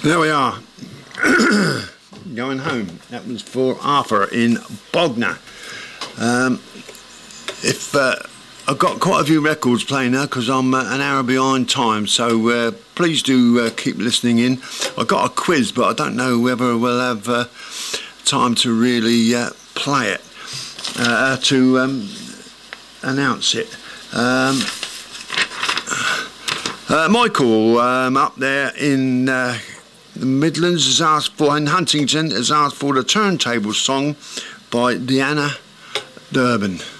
There we are. Going home. That was for Arthur in Bognor. I've got quite a few records playing now because I'm an hour behind time, so please do keep listening in. I've got a quiz, but I don't know whether we'll have time to really play it, to announce it. Michael up there in the Midlands has asked for, in Huntington, has asked for the Turntable song by Deanna Durbin.